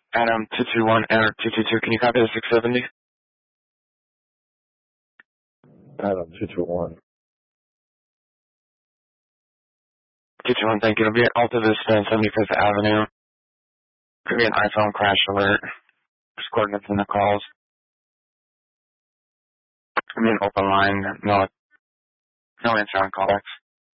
Adam 221, Adam 222, can you copy the 670? Adam 221. 221, thank you. It'll be at Alta Vista and 75th Avenue. Could be an iPhone crash alert. Just coordinates in the calls. Could be an open line. No answer on callbacks.